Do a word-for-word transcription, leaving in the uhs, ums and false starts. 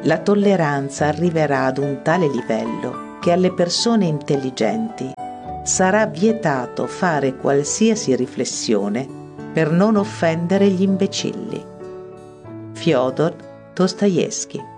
La tolleranza arriverà ad un tale livello che alle persone intelligenti sarà vietato fare qualsiasi riflessione per non offendere gli imbecilli. Fyodor Dostoevskij.